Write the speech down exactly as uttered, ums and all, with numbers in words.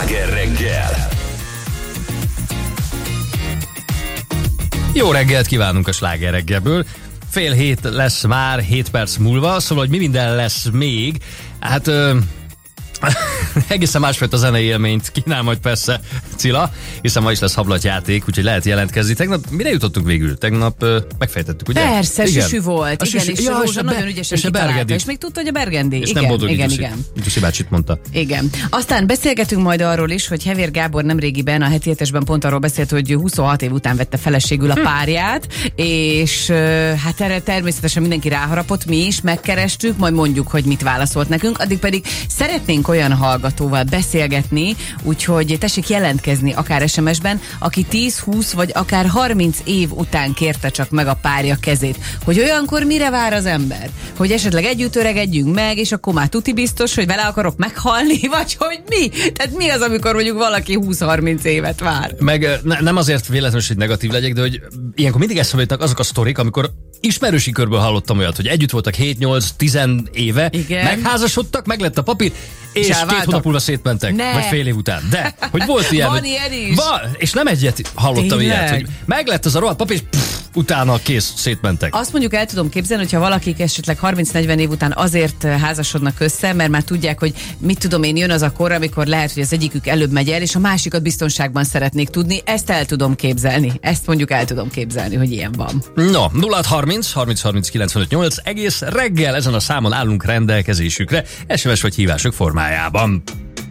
Sláger reggel! Jó reggelt kívánunk a Sláger reggelből. Fél hét lesz már, hét perc múlva, szóval, hogy mi minden lesz még. Hát... Ö... egészen másfajta zenei élményt kínál majd persze Cilla, hiszen ma is lesz hablatjáték, úgyhogy lehet jelentkezni. Tegnap mire jutottunk végül? Tegnap uh, megfejtettük, ugye? Persze, igen. süsű volt. A igen, süsű, és ja, Rózsa és nagyon be, ügyesen és kitalálta. És még tudta, hogy a Bergendi. És igen, nem boldog igen, Idusi. igen. Idusi bácsit mondta. Igen. Aztán beszélgetünk majd arról is, hogy Hevér Gábor nemrégiben a heti hetesben pont arról beszélt, hogy huszonhat év után vette feleségül a párját, és hát erre természetesen mindenki ráharapott, mi is megkerestük, majd mondjuk, hogy mit válaszolt nekünk. Addig pedig szeretnénk olyan hallgatóval beszélgetni, úgyhogy tessék jelentkezni akár es em es-ben, aki tíz, húsz vagy akár harminc év után kérte csak meg a párja kezét. Hogy olyankor mire vár az ember? Hogy esetleg együtt öregedjünk meg, és akkor már tuti biztos, hogy vele akarok meghalni, vagy hogy mi? Tehát mi az, amikor mondjuk valaki húsz-harminc évet vár? Meg ne, nem azért véletlenül, hogy negatív legyek, de hogy ilyenkor mindig eszembe jutnak azok a sztorik, amikor ismerősi körből hallottam olyat, hogy együtt voltak hét-nyolc-tíz éve, igen. megházasodtak, meglett a papír, és két hónap múlva szétmentek, ne. vagy fél év után. De, hogy volt ilyen. Van hogy, ilyen is. Va, és nem egyet hallottam Tényleg? ilyet, hogy meglett az a rohadt papír, és pff, utána kész, szétmentek. Azt mondjuk el tudom képzelni, hogyha valakik esetleg harminc-negyven év után azért házasodnak össze, mert már tudják, hogy mit tudom én, jön az a kor, amikor lehet, hogy az egyikük előbb megy el, és a másikat biztonságban szeretnék tudni. Ezt el tudom képzelni. Ezt mondjuk el tudom képzelni, hogy ilyen van. No, nulla harminc harminc harminc kilencvenöt nyolc egész reggel ezen a számon állunk rendelkezésükre, es em es vagy hívások formájában.